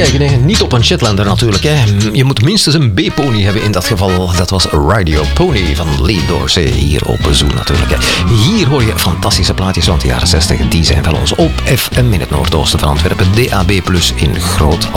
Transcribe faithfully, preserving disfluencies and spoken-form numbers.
kijken, hè. Niet op een Shetlander natuurlijk. Hè. Je moet minstens een B-pony hebben in dat geval. Dat was Radio Pony van Lee Dorsey hier op Zoo natuurlijk. Hè. Hier hoor je fantastische plaatjes van de jaren zestig. Die zijn wel ons op F M in het noordoosten van Antwerpen. D A B plus in groot